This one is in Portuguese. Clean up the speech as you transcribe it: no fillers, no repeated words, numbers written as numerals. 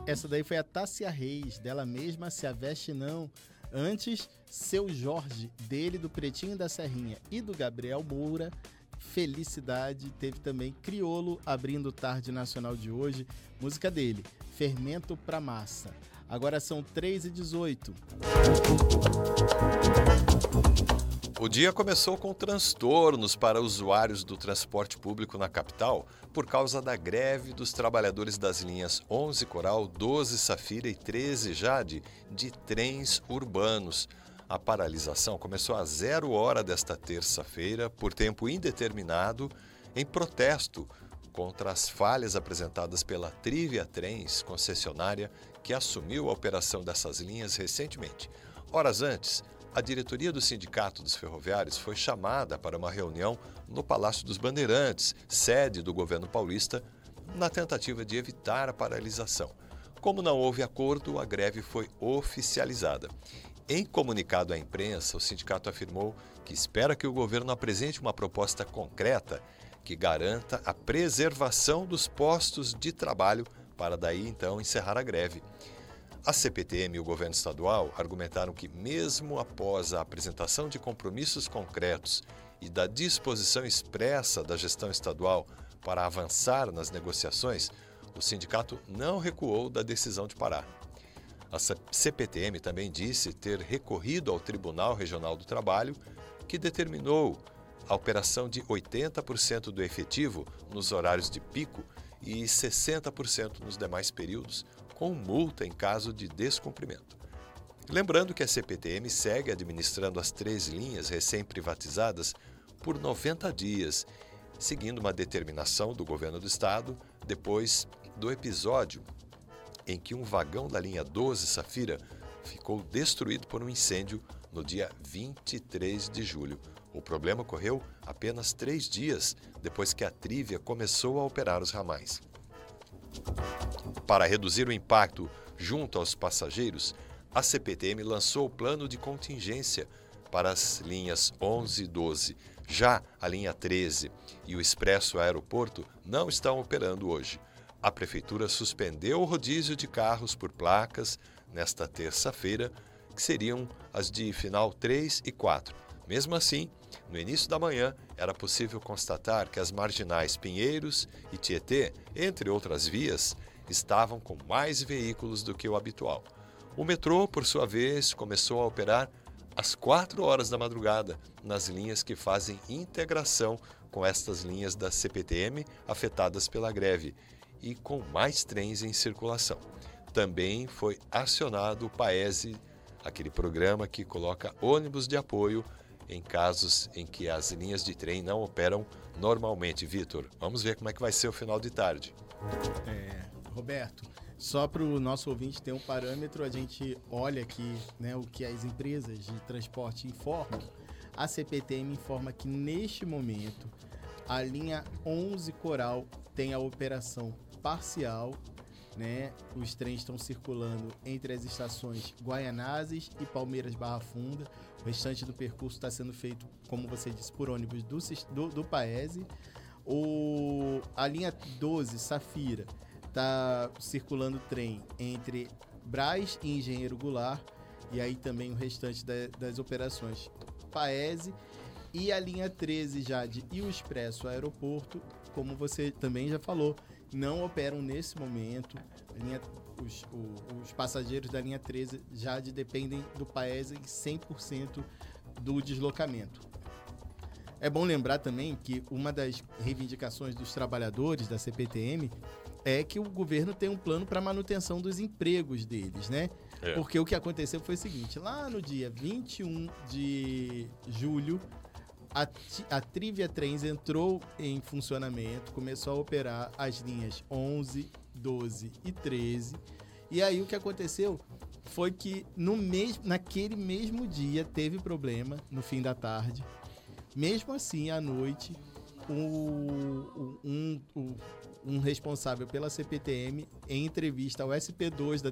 Essa daí foi a Tássia Reis, dela mesma, Se a Veste Não. Antes, Seu Jorge, dele, do Pretinho da Serrinha e do Gabriel Moura, Felicidade. Teve também Criolo, abrindo o Tarde Nacional de hoje, música dele, Fermento pra Massa. Agora são 3h18. O dia começou com transtornos para usuários do transporte público na capital por causa da greve dos trabalhadores das linhas 11 Coral, 12 Safira e 13 Jade de trens urbanos. A paralisação começou às 0h desta terça-feira, por tempo indeterminado, em protesto contra as falhas apresentadas pela Trivia Trens, concessionária que assumiu a operação dessas linhas recentemente. Horas antes, a diretoria do Sindicato dos Ferroviários foi chamada para uma reunião no Palácio dos Bandeirantes, sede do governo paulista, na tentativa de evitar a paralisação. Como não houve acordo, a greve foi oficializada. Em comunicado à imprensa, o sindicato afirmou que espera que o governo apresente uma proposta concreta que garanta a preservação dos postos de trabalho para daí então encerrar a greve. A CPTM e o governo estadual argumentaram que, mesmo após a apresentação de compromissos concretos e da disposição expressa da gestão estadual para avançar nas negociações, o sindicato não recuou da decisão de parar. A CPTM também disse ter recorrido ao Tribunal Regional do Trabalho, que determinou a operação de 80% do efetivo nos horários de pico e 60% nos demais períodos, com multa em caso de descumprimento. Lembrando que a CPTM segue administrando as 3 linhas recém-privatizadas por 90 dias, seguindo uma determinação do governo do estado depois do episódio em que um vagão da linha 12 Safira ficou destruído por um incêndio no dia 23 de julho. O problema ocorreu apenas 3 dias depois que a Trivia começou a operar os ramais. Para reduzir o impacto junto aos passageiros, a CPTM lançou o plano de contingência para as linhas 11 e 12. Já a linha 13 e o Expresso Aeroporto não estão operando hoje. A Prefeitura suspendeu o rodízio de carros por placas nesta terça-feira, que seriam as de final 3 e 4. Mesmo assim, no início da manhã, era possível constatar que as marginais Pinheiros e Tietê, entre outras vias, estavam com mais veículos do que o habitual. O metrô, por sua vez, começou a operar às 4h da madrugada, nas linhas que fazem integração com estas linhas da CPTM afetadas pela greve e com mais trens em circulação. Também foi acionado o PAESE, aquele programa que coloca ônibus de apoio em casos em que as linhas de trem não operam normalmente. Vitor, vamos ver como é que vai ser o final de tarde. Roberto, só para o nosso ouvinte ter um parâmetro, a gente olha aqui, né, o que as empresas de transporte informam. A CPTM informa que neste momento a linha 11 Coral tem a operação parcial, né? Os trens estão circulando entre as estações Guaianazes e Palmeiras Barra Funda. O restante do percurso está sendo feito, como você disse, por ônibus do PAESE. A linha 12, Safira, está circulando trem entre Brás e Engenheiro Goulart, e aí também o restante das operações PAESE. E a linha 13, Jade, e o Expresso Aeroporto, como você também já falou, não operam nesse momento. Os passageiros da linha 13 já dependem do PAESE em 100% do deslocamento. É bom lembrar também que uma das reivindicações dos trabalhadores da CPTM é que o governo tem um plano para manutenção dos empregos deles, né? Porque o que aconteceu foi o seguinte: lá no dia 21 de julho, a Trivia Trens entrou em funcionamento, começou a operar as linhas 11, 12 e 13. E aí o que aconteceu foi que naquele mesmo dia teve problema no fim da tarde. Mesmo assim, à noite, um responsável pela CPTM, em entrevista ao SP2 da